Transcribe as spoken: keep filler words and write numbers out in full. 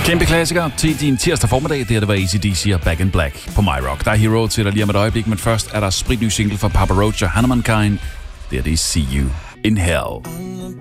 Kæmpe klassiker til din tirsdag formiddag. Det her, det var A C D C og Back in Black på MyRock. Der er Hero til dig lige om et øjeblik, men først er der spritny single fra Papa Roach og Hannah Mankind. Det er det See You in Hell.